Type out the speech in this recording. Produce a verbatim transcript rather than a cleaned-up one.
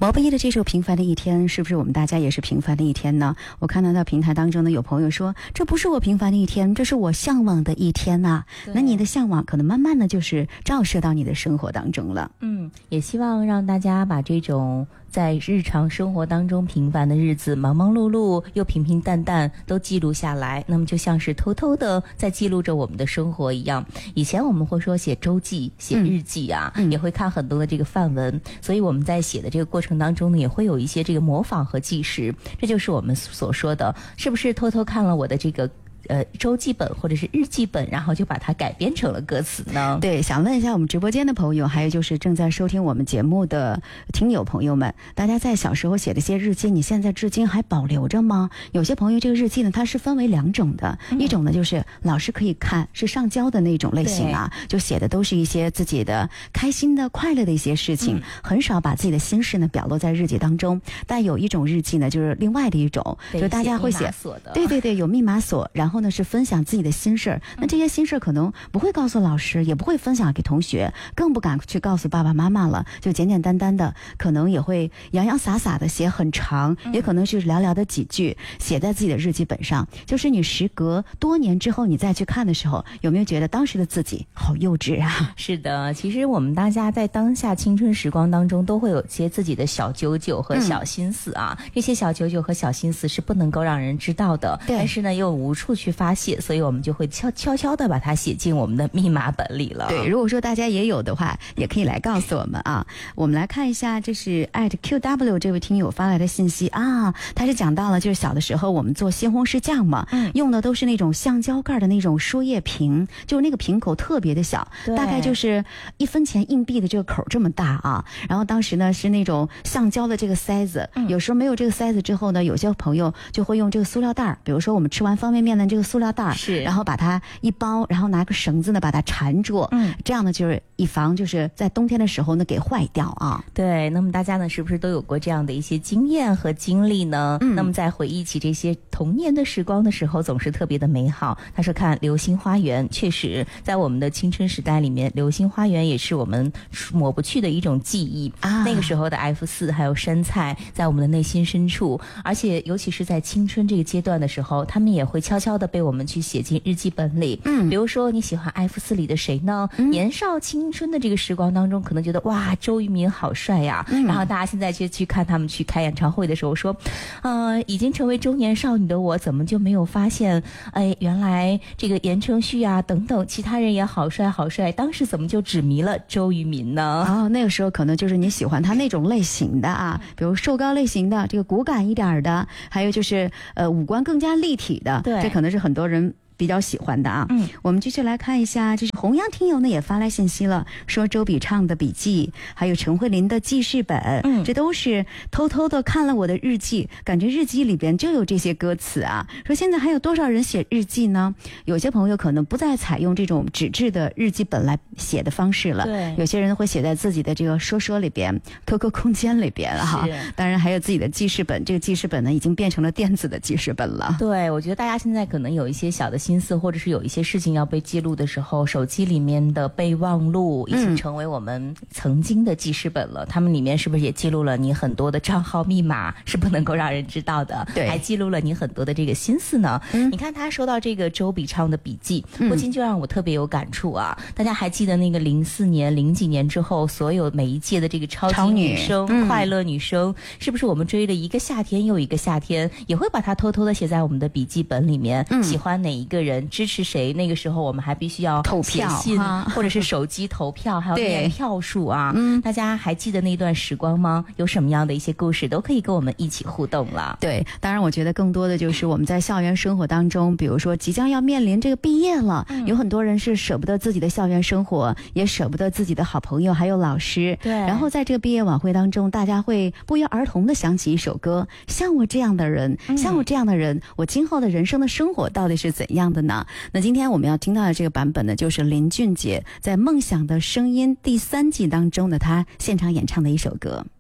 毛不易的这首《平凡的一天》，是不是我们大家也是平凡的一天呢？我看到在平台当中呢，有朋友说这不是我平凡的一天，这是我向往的一天呐、啊。那你的向往可能慢慢的就是照射到你的生活当中了。 嗯，也希望让大家把这种在日常生活当中平凡的日子，忙忙碌碌又平平淡淡都记录下来，那么就像是偷偷的在记录着我们的生活一样。以前我们会说写周记写日记啊、嗯、也会看很多的这个范文，所以我们在写的这个过程当中呢，也会有一些这个模仿和纪实，这就是我们所说的是不是偷偷看了我的这个呃，周记本或者是日记本，然后就把它改编成了歌词呢？ 对，想问一下我们直播间的朋友，还有就是正在收听我们节目的听友朋友们，大家在小时候写的一些日记，你现在至今还保留着吗？有些朋友这个日记呢，它是分为两种的、嗯、一种呢就是老师可以看，是上交的那种类型啊，就写的都是一些自己的开心的快乐的一些事情、嗯、很少把自己的心事呢表露在日记当中。但有一种日记呢，就是另外的一种，就大家会写，对对对，有密码锁，然后后呢是分享自己的心事儿，那这些心事儿可能不会告诉老师，也不会分享给同学，更不敢去告诉爸爸妈妈了，就简简单单的，可能也会洋洋洒洒的写很长，也可能是寥寥的几句写在自己的日记本上。就是你时隔多年之后你再去看的时候，有没有觉得当时的自己好幼稚啊？ 是的，其实我们大家在当下青春时光当中都会有些自己的小九九和小心思啊、嗯、这些小九九和小心思是不能够让人知道的，但是呢又无处去去发泄，所以我们就会悄悄悄的把它写进我们的密码本里了。 对，如果说大家也有的话，也可以来告诉我们啊。我们来看一下，这是 at Q W 这位听友发来的信息啊，他是讲到了，就是小的时候我们做西红柿酱嘛，嗯、用的都是那种橡胶盖的那种输液瓶，就是那个瓶口特别的小，大概就是一分钱硬币的这个口这么大啊。然后当时呢是那种橡胶的这个塞子，嗯、有时候没有这个塞子之后呢，有些朋友就会用这个塑料袋，比如说我们吃完方便面的这个塑料袋，是，然后把它一包，然后拿个绳子呢把它缠住，嗯，这样呢就是以防就是在冬天的时候呢给坏掉啊。 对，那么大家呢是不是都有过这样的一些经验和经历呢？嗯，那么在回忆起这些童年的时光的时候，总是特别的美好。他说看《流星花园》，确实在我们的青春时代里面，《流星花园》也是我们抹不去的一种记忆啊。那个时候的 F 四还有杉菜，在我们的内心深处，而且尤其是在青春这个阶段的时候，他们也会悄悄的被我们去写进日记本里。嗯，比如说你喜欢 F 四 里的谁呢？嗯、年少青春的这个时光当中，可能觉得哇，周渝民好帅呀、啊嗯。然后大家现在去去看他们去开演唱会的时候说，呃，已经成为中年少女的我，怎么就没有发现？哎，原来这个言承旭啊等等其他人也好帅好帅，当时怎么就只迷了周渝民呢？ 哦，那个时候可能就是你喜欢他那种类型的啊，比如瘦高类型的，这个骨感一点的，还有就是呃五官更加立体的，对，这可能是很多人比较喜欢的啊。嗯，我们继续来看一下，这是弘扬听友呢也发来信息了，说周笔畅的笔记，还有陈慧琳的记事本，嗯，这都是偷偷的看了我的日记，感觉日记里边就有这些歌词啊。说现在还有多少人写日记呢？有些朋友可能不再采用这种纸质的日记本来写的方式了，对，有些人会写在自己的这个说说里边 Q Q 空间里边了哈。当然还有自己的记事本，这个记事本呢已经变成了电子的记事本了。 对，我觉得大家现在可能有一些小的心思，或者是有一些事情要被记录的时候，手机里面的备忘录已经成为我们曾经的记事本了。他、嗯、们里面是不是也记录了你很多的账号密码是不能够让人知道的？对，还记录了你很多的这个心思呢。嗯、你看他说到这个周笔畅的笔记，不禁就让我特别有感触啊。嗯、大家还记得那个零四年、零几年之后，所有每一届的这个超级女生、嗯、快乐女生，是不是我们追了一个夏天又一个夏天，也会把它偷偷的写在我们的笔记本里面？嗯、喜欢哪一个人？支持谁？那个时候我们还必须要投票信或者是手机投票，还有念票数啊。嗯，大家还记得那段时光吗？有什么样的一些故事都可以跟我们一起互动了。 对，当然我觉得更多的就是我们在校园生活当中，比如说即将要面临这个毕业了，嗯、有很多人是舍不得自己的校园生活，也舍不得自己的好朋友还有老师。对，然后在这个毕业晚会当中，大家会不约而同的想起一首歌，像我这样的人，嗯、像我这样的人，我今后的人生的生活到底是怎样的呢？那今天我们要听到的这个版本呢，就是林俊杰在《梦想的声音》第三季当中的他现场演唱的一首歌。